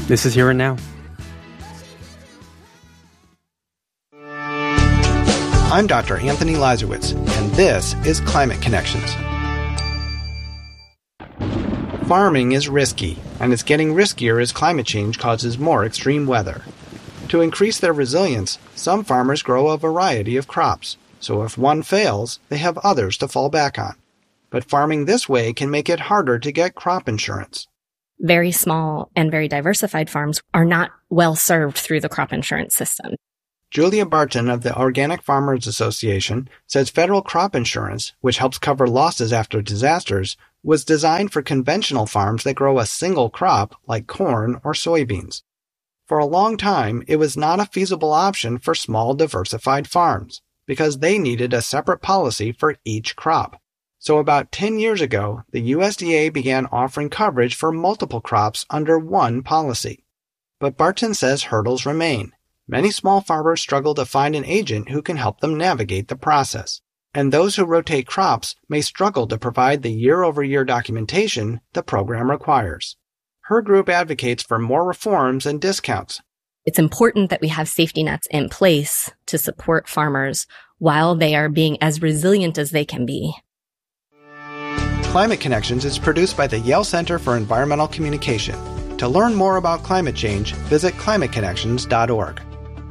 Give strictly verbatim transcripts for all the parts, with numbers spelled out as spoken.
This is Here and Now. I'm Doctor Anthony Lazarowitz, and this is Climate Connections. Farming is risky, and it's getting riskier as climate change causes more extreme weather. To increase their resilience, some farmers grow a variety of crops, so if one fails, they have others to fall back on. But farming this way can make it harder to get crop insurance. Very small and very diversified farms are not well served through the crop insurance system. Julia Barton of the Organic Farmers Association says federal crop insurance, which helps cover losses after disasters, was designed for conventional farms that grow a single crop like corn or soybeans. For a long time, it was not a feasible option for small diversified farms because they needed a separate policy for each crop. So about ten years ago, the U S D A began offering coverage for multiple crops under one policy. But Barton says hurdles remain. Many small farmers struggle to find an agent who can help them navigate the process. And those who rotate crops may struggle to provide the year-over-year documentation the program requires. Her group advocates for more reforms and discounts. It's important that we have safety nets in place to support farmers while they are being as resilient as they can be. Climate Connections is produced by the Yale Center for Environmental Communication. To learn more about climate change, visit climate connections dot org.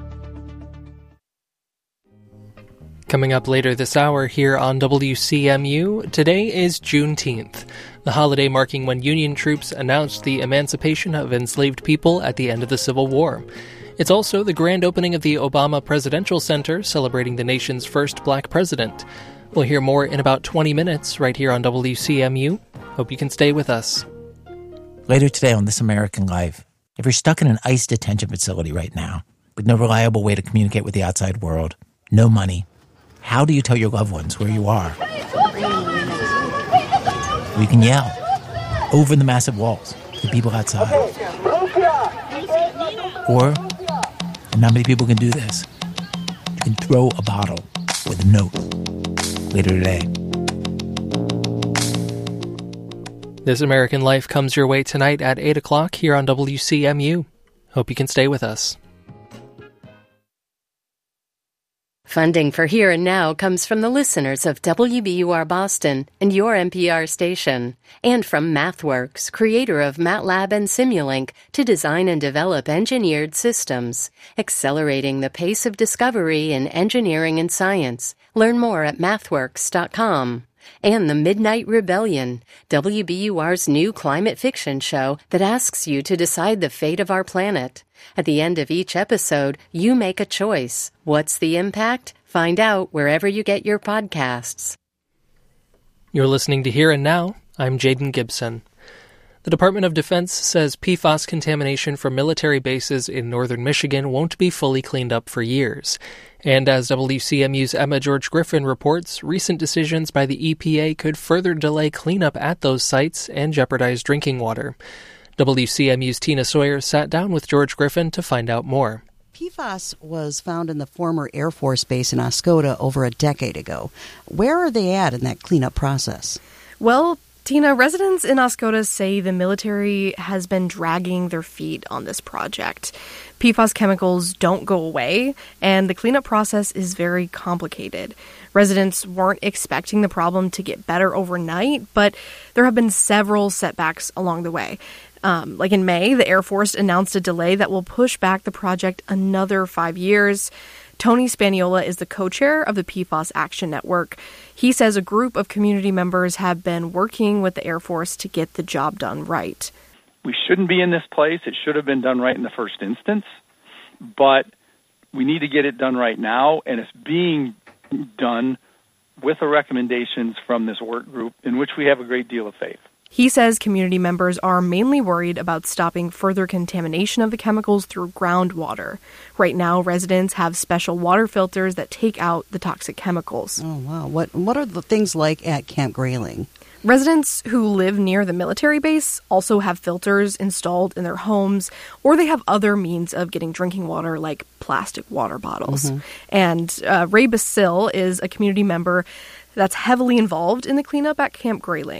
Coming up later this hour here on W C M U, today is Juneteenth, the holiday marking when Union troops announced the emancipation of enslaved people at the end of the Civil War. It's also the grand opening of the Obama Presidential Center, celebrating the nation's first black president. We'll hear more in about twenty minutes right here on W C M U. Hope you can stay with us. Later today on This American Life, if you're stuck in an ICE detention facility right now, with no reliable way to communicate with the outside world, no money, how do you tell your loved ones where you are? Well, you can yell over the massive walls to people outside. Or, and not many people can do this, you can throw a bottle with a note later today. This American Life comes your way tonight at eight o'clock here on W C M U. Hope you can stay with us. Funding for Here and Now comes from the listeners of W B U R Boston and your N P R station, and from MathWorks, creator of MATLAB and Simulink, to design and develop engineered systems, accelerating the pace of discovery in engineering and science. Learn more at mathworks dot com. And The Midnight Rebellion, W B U R's new climate fiction show that asks you to decide the fate of our planet. At the end of each episode, you make a choice. What's the impact? Find out wherever you get your podcasts. You're listening to Here and Now. I'm Jaden Gibson. The Department of Defense says P FAS contamination from military bases in northern Michigan won't be fully cleaned up for years. And as W C M U's Emma George Griffin reports, recent decisions by the E P A could further delay cleanup at those sites and jeopardize drinking water. W C M U's Tina Sawyer sat down with George Griffin to find out more. P FAS was found in the former Air Force Base in Oscoda over a decade ago. Where are they at in that cleanup process? Well, Tina, residents in Oscoda say the military has been dragging their feet on this project. P FAS chemicals don't go away, and the cleanup process is very complicated. Residents weren't expecting the problem to get better overnight, but there have been several setbacks along the way. Um, like in May, the Air Force announced a delay that will push back the project another five years. Tony Spaniola is the co-chair of the P FAS Action Network. He says a group of community members have been working with the Air Force to get the job done right. We shouldn't be in this place. It should have been done right in the first instance, but we need to get it done right now, and it's being done with the recommendations from this work group in which we have a great deal of faith. He says community members are mainly worried about stopping further contamination of the chemicals through groundwater. Right now, residents have special water filters that take out the toxic chemicals. Oh, wow. What what are the things like at Camp Grayling? Residents who live near the military base also have filters installed in their homes, or they have other means of getting drinking water, like plastic water bottles. Mm-hmm. And uh, Ray Basil is a community member that's heavily involved in the cleanup at Camp Grayling.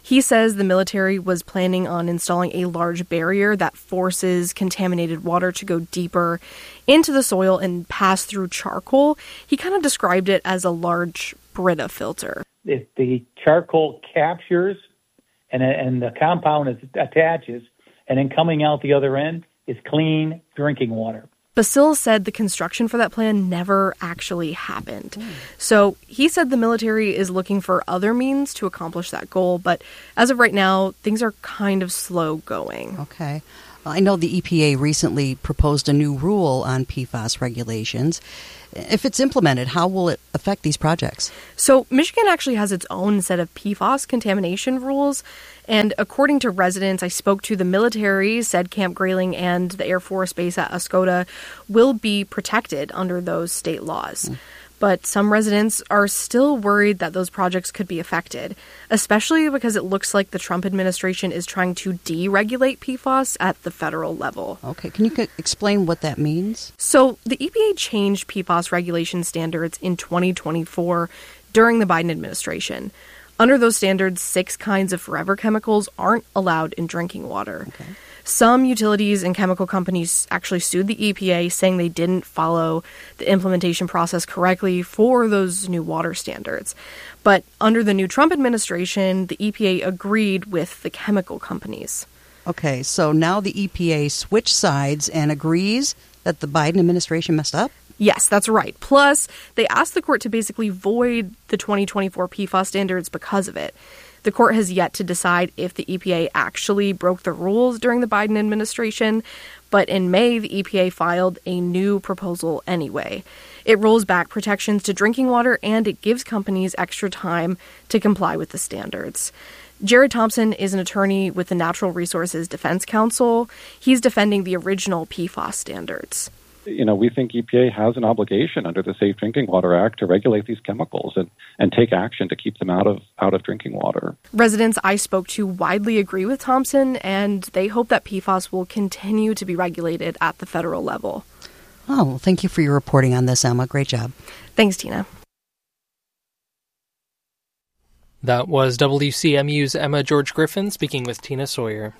He says the military was planning on installing a large barrier that forces contaminated water to go deeper into the soil and pass through charcoal. He kind of described it as a large Brita filter. If the charcoal captures and, and the compound is, attaches, and then coming out the other end is clean drinking water. Basil said the construction for that plan never actually happened. Mm. So he said the military is looking for other means to accomplish that goal, but as of right now, things are kind of slow going. Okay. I know the E P A recently proposed a new rule on P FAS regulations. If it's implemented, how will it affect these projects? So Michigan actually has its own set of P FAS contamination rules. And according to residents I spoke to, the military said Camp Grayling and the Air Force Base at Oscoda will be protected under those state laws. Mm. But some residents are still worried that those projects could be affected, especially because it looks like the Trump administration is trying to deregulate P FAS at the federal level. Okay, can you c- explain what that means? So the E P A changed P FAS regulation standards in twenty twenty-four during the Biden administration. Under those standards, six kinds of forever chemicals aren't allowed in drinking water. Okay. Some utilities and chemical companies actually sued the E P A, saying they didn't follow the implementation process correctly for those new water standards. But under the new Trump administration, the E P A agreed with the chemical companies. Okay, so now the E P A switched sides and agrees that the Biden administration messed up? Yes, that's right. Plus, they asked the court to basically void the twenty twenty-four P FAS standards because of it. The court has yet to decide if the E P A actually broke the rules during the Biden administration, but in May, the E P A filed a new proposal anyway. It rolls back protections to drinking water, and it gives companies extra time to comply with the standards. Jared Thompson is an attorney with the Natural Resources Defense Council. He's defending the original P FAS standards. You know, we think E P A has an obligation under the Safe Drinking Water Act to regulate these chemicals and, and take action to keep them out of out of drinking water. Residents I spoke to widely agree with Thompson, and they hope that P FAS will continue to be regulated at the federal level. Oh, well, thank you for your reporting on this, Emma. Great job. Thanks, Tina. That was W C M U's Emma George Griffin speaking with Tina Sawyer.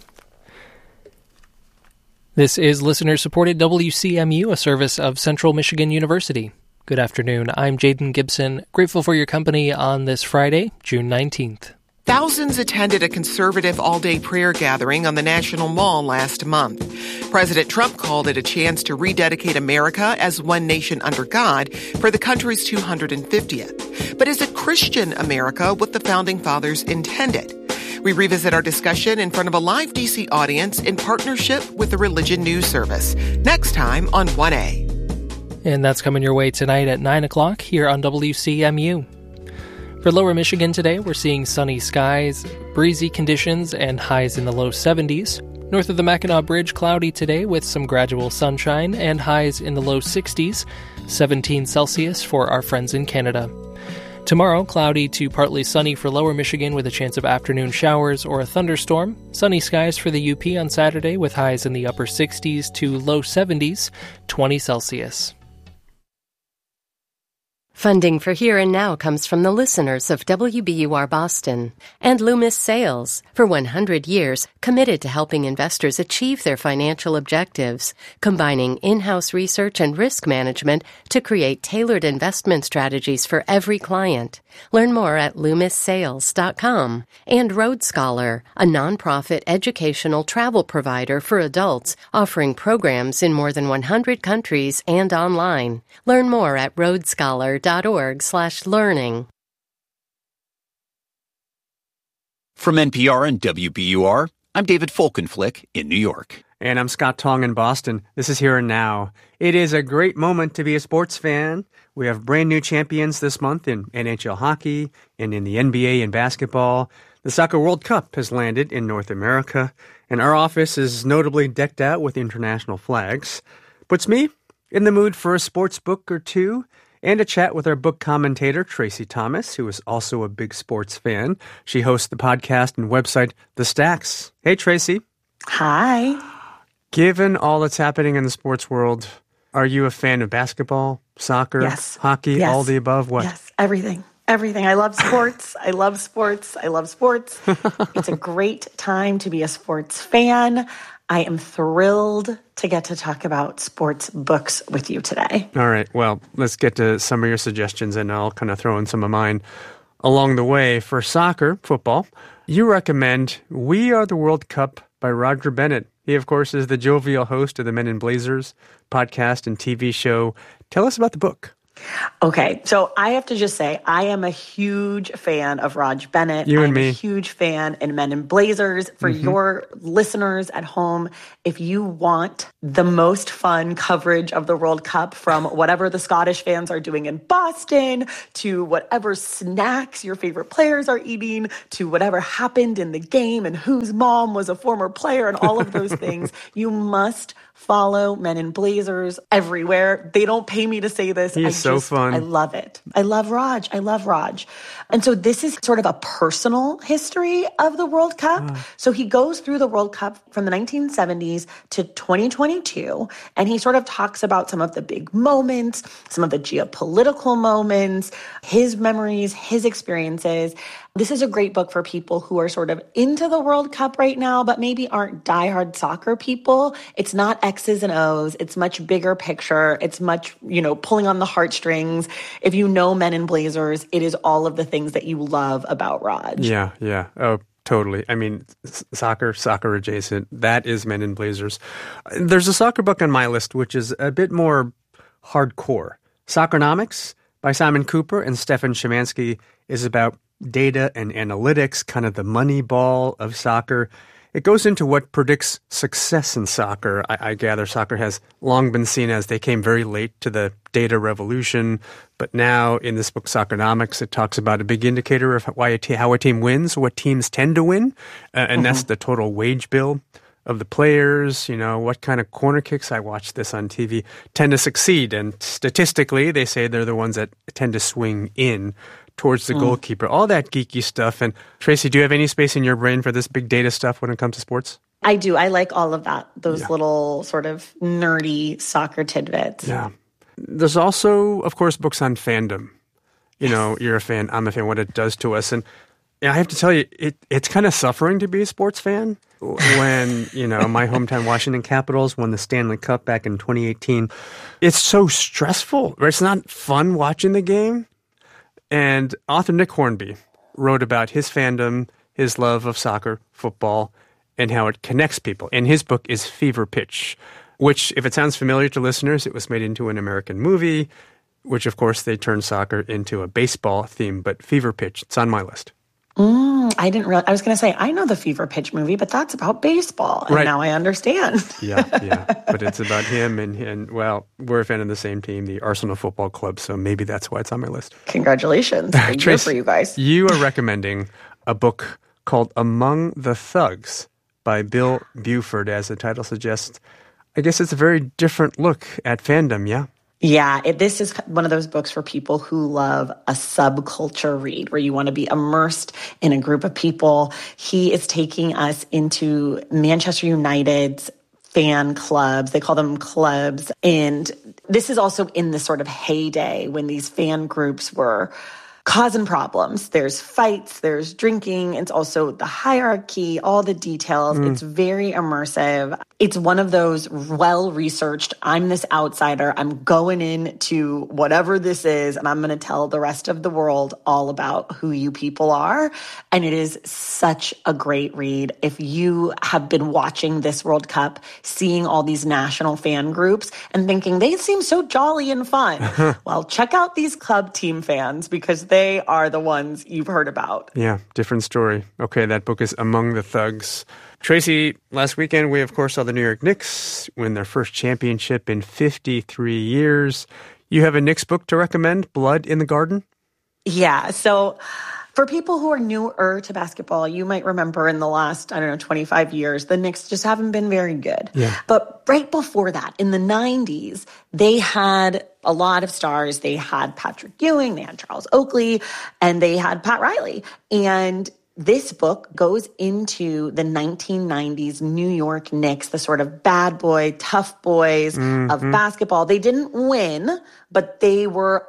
This is listener-supported W C M U, a service of Central Michigan University. Good afternoon. I'm Jaden Gibson, grateful for your company on this Friday, June nineteenth. Thousands attended a conservative all-day prayer gathering on the National Mall last month. President Trump called it a chance to rededicate America as one nation under God for the country's two hundred fiftieth. But is it Christian America what the Founding Fathers intended? We revisit our discussion in front of a live D C audience in partnership with the Religion News Service. Next time on one A. And that's coming your way tonight at nine o'clock here on W C M U. For Lower Michigan today, we're seeing sunny skies, breezy conditions, and highs in the low seventies. North of the Mackinac Bridge, cloudy today with some gradual sunshine and highs in the low sixties, seventeen Celsius for our friends in Canada. Tomorrow, cloudy to partly sunny for Lower Michigan with a chance of afternoon showers or a thunderstorm. Sunny skies for the U P on Saturday with highs in the upper sixties to low seventies, twenty Celsius. Funding for Here and Now comes from the listeners of W B U R Boston and Loomis Sales, for one hundred years committed to helping investors achieve their financial objectives, combining in-house research and risk management to create tailored investment strategies for every client. Learn more at loomis sales dot com. And Road Scholar, a nonprofit educational travel provider for adults offering programs in more than one hundred countries and online. Learn more at road scholar dot org slash learning. From N P R and W B U R, I'm David Folkenflick in New York. And I'm Scott Tong in Boston. This is Here and Now. It is a great moment to be a sports fan. We have brand new champions this month in N H L hockey and in the N B A and basketball. The Soccer World Cup has landed in North America, and our office is notably decked out with international flags. Puts me in the mood for a sports book or two and a chat with our book commentator, Tracy Thomas, who is also a big sports fan. She hosts the podcast and website The Stacks. Hey, Tracy. Hi. Given all that's happening in the sports world, are you a fan of basketball, soccer, yes. hockey, yes. all the above? What? Yes, everything. Everything. I love sports. I love sports. I love sports. It's a great time to be a sports fan. I am thrilled to get to talk about sports books with you today. All right. Well, let's get to some of your suggestions, and I'll kind of throw in some of mine along the way. For soccer, football, you recommend We Are the World Cup by Roger Bennett. He, of course, is the jovial host of the Men in Blazers podcast and T V show. Tell us about the book. Okay, so I have to just say, I am a huge fan of Raj Bennett. You and I'm me. a huge fan in Men in Blazers. For Mm-hmm. your listeners at home, if you want the most fun coverage of the World Cup from whatever the Scottish fans are doing in Boston, to whatever snacks your favorite players are eating, to whatever happened in the game and whose mom was a former player and all of those things, you must follow Men in Blazers everywhere. They don't pay me to say this. He's I so just, fun. I love it. I love Raj. I love Raj. And so this is sort of a personal history of the World Cup. Ah. So he goes through the World Cup from the nineteen seventies to twenty twenty-two, and he sort of talks about some of the big moments, some of the geopolitical moments, his memories, his experiences. This is a great book for people who are sort of into the World Cup right now, but maybe aren't diehard soccer people. It's not X's and O's. It's much bigger picture. It's much, you know, pulling on the heartstrings. If you know Men in Blazers, it is all of the things that you love about Raj. Yeah, yeah. Oh, totally. I mean, s- soccer, soccer adjacent. That is Men in Blazers. There's a soccer book on my list, which is a bit more hardcore. Soccernomics by Simon Cooper and Stefan Szymanski is about data and analytics, kind of the money ball of soccer. It goes into what predicts success in soccer. I, I gather soccer has long been seen as they came very late to the data revolution, but now in this book, Soccernomics, it talks about a big indicator of why a te- how a team wins, what teams tend to win, uh, and Mm-hmm. that's the total wage bill of the players, you know, what kind of corner kicks, I watched this on T V, tend to succeed. And statistically, they say they're the ones that tend to swing in towards the Mm. goalkeeper, all that geeky stuff. And Tracy, do you have any space in your brain for this big data stuff when it comes to sports? I do. I like all of that, those Yeah. little sort of nerdy soccer tidbits. Yeah. There's also, of course, books on fandom. You know, you're a fan, I'm a fan, what it does to us. And yeah, I have to tell you, it, it's kind of suffering to be a sports fan. When, you know, my hometown Washington Capitals won the Stanley Cup back in twenty eighteen, it's so stressful. Right? It's not fun watching the game. And author Nick Hornby wrote about his fandom, his love of soccer, football, and how it connects people. And his book is Fever Pitch, which, if it sounds familiar to listeners, it was made into an American movie, which, of course, they turned soccer into a baseball theme. But Fever Pitch, it's on my list. Mm, I didn't realize. I was going to say, I know the Fever Pitch movie, but that's about baseball. And Right. now I understand. Yeah, yeah. But it's about him and, and, well, we're a fan of the same team, the Arsenal Football Club, so maybe that's why it's on my list. Congratulations. Big year Trace, for you guys. You are recommending a book called Among the Thugs by Bill Buford, as the title suggests. I guess it's a very different look at fandom, yeah? Yeah, it, this is one of those books for people who love a subculture read, where you want to be immersed in a group of people. He is taking us into Manchester United's fan clubs. They call them clubs. And this is also in the sort of heyday when these fan groups were causing problems. There's fights, there's drinking. It's also the hierarchy, all the details. Mm. It's very immersive. It's one of those well-researched, I'm this outsider, I'm going into whatever this is, and I'm going to tell the rest of the world all about who you people are. And it is such a great read. If you have been watching this World Cup, seeing all these national fan groups and thinking they seem so jolly and fun, well, check out these club team fans, because they are the ones you've heard about. Yeah, different story. Okay, that book is Among the Thugs. Tracy, last weekend we, of course, saw the New York Knicks win their first championship in fifty-three years. You have a Knicks book to recommend, Blood in the Garden? Yeah, so for people who are newer to basketball, you might remember in the last, I don't know, twenty-five years, the Knicks just haven't been very good. Yeah. But right before that, in the nineties, they had a lot of stars. They had Patrick Ewing, they had Charles Oakley, and they had Pat Riley. And this book goes into the nineteen nineties New York Knicks, the sort of bad boy, tough boys Mhm. of basketball. They didn't win, but they were a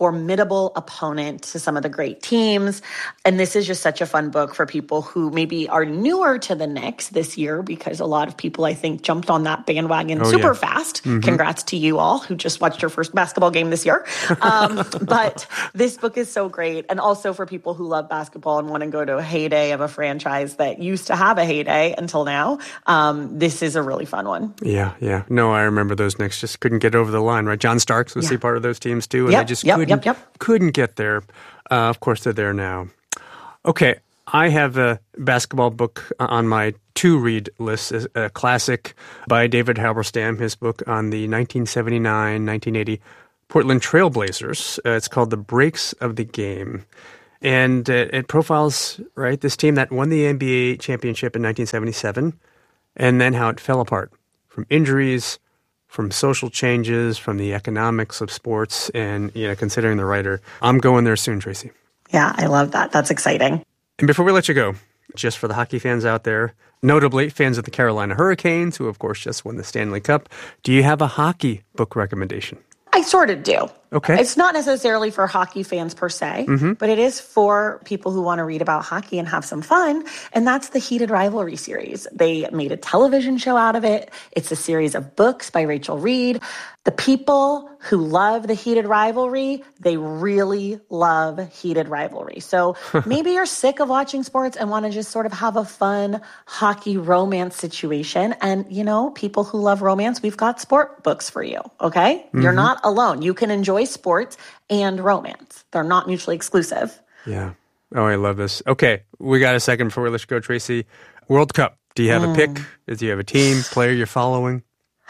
formidable opponent to some of the great teams. And this is just such a fun book for people who maybe are newer to the Knicks this year, because a lot of people, I think, jumped on that bandwagon oh, super yeah. fast. Mm-hmm. Congrats to you all who just watched your first basketball game this year. Um, but this book is so great. And also for people who love basketball and want to go to a heyday of a franchise that used to have a heyday until now, um, this is a really fun one. Yeah, yeah. No, I remember those Knicks just couldn't get over the line, right? John Starks was yeah. part of those teams too, and yep, they just yep, couldn't, yep, yep. couldn't get there. Uh, of course, they're there now. Okay, I have a basketball book on my to-read list, a classic by David Halberstam, his book on the nineteen seventy-nine nineteen eighty Portland Trail Blazers. Uh, it's called The Breaks of the Game. And uh, it profiles, right, this team that won the N B A championship in nineteen seventy-seven, and then how it fell apart from injuries, from social changes, from the economics of sports, and, you know, considering the writer. I'm going there soon, Tracy. Yeah, I love that. That's exciting. And before we let you go, just for the hockey fans out there, notably fans of the Carolina Hurricanes, who, of course, just won the Stanley Cup, do you have a hockey book recommendation? I sort of do. Okay. It's not necessarily for hockey fans per se, mm-hmm. but it is for people who want to read about hockey and have some fun. And that's the Heated Rivalry series. They made a television show out of it. It's a series of books by Rachel Reed. The people who love the Heated Rivalry, they really love Heated Rivalry. So maybe you're sick of watching sports and want to just sort of have a fun hockey romance situation. And, you know, people who love romance, we've got sport books for you, okay? Mm-hmm. You're not alone. You can enjoy sports and romance. They're not mutually exclusive. Yeah. Oh, I love this. Okay, we got a second before we let you go, Tracy. World Cup. Do you have mm. a pick? Do you have a team, player you're following?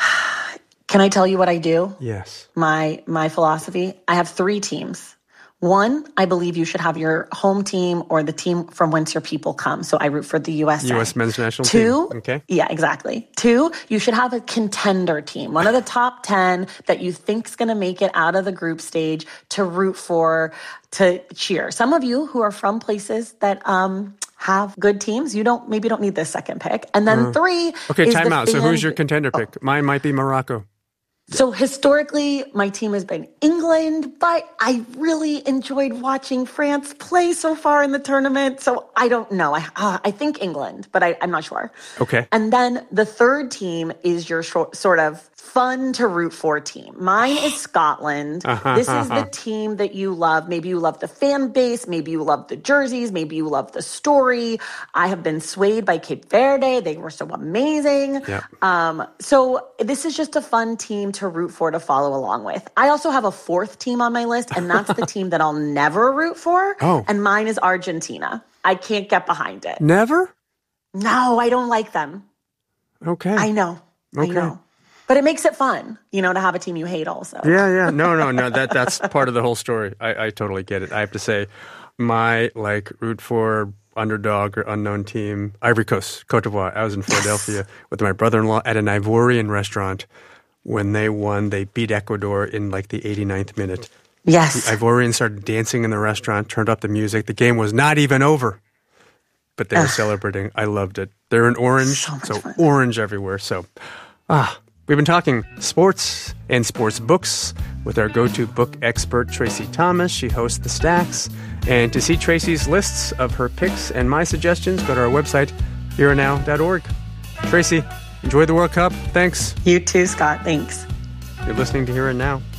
Can I tell you what I do? Yes. My my philosophy? I have three teams. One, I believe you should have your home team or the team from whence your people come. So I root for the U S A. U S men's national Two, team. Okay. Yeah, exactly. Two, you should have a contender team, one of the top ten that you think is going to make it out of the group stage to root for, to cheer. Some of you who are from places that um, have good teams, you don't maybe don't need this second pick. And then uh, three. Okay, is time out. Fan- so who's your contender pick? Oh. Mine might be Morocco. So historically, my team has been England, but I really enjoyed watching France play so far in the tournament. So I don't know. I uh, I think England, but I, I'm not sure. Okay. And then the third team is your short, sort of fun to root for team. Mine is Scotland. Uh-huh, this is uh-huh. the team that you love. Maybe you love the fan base. Maybe you love the jerseys. Maybe you love the story. I have been swayed by Cape Verde. They were so amazing. Yep. Um, so this is just a fun team to root for, to follow along with. I also have a fourth team on my list, and that's the team that I'll never root for. Oh. And mine is Argentina. I can't get behind it. Never? No, I don't like them. Okay. I know. Okay. I know. But it makes it fun, you know, to have a team you hate also. Yeah, yeah. No, no, no. That That's part of the whole story. I, I totally get it. I have to say, my, like, root for underdog or unknown team, Ivory Coast, Cote d'Ivoire. I was in Philadelphia yes. with my brother-in-law at an Ivorian restaurant. When they won, they beat Ecuador in, like, the eighty-ninth minute. Yes. The Ivorians started dancing in the restaurant, turned up the music. The game was not even over. But they were Ugh. celebrating. I loved it. They're in orange, so, so orange everywhere. So, ah... We've been talking sports and sports books with our go-to book expert, Tracy Thomas. She hosts The Stacks. And to see Tracy's lists of her picks and my suggestions, go to our website, here and now dot org. Tracy, enjoy the World Cup. Thanks. You too, Scott. Thanks. You're listening to Here and Now.